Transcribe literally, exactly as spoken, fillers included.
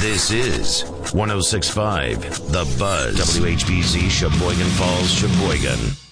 This is one oh six point five The Buzz. W H B Z, Sheboygan Falls, Sheboygan.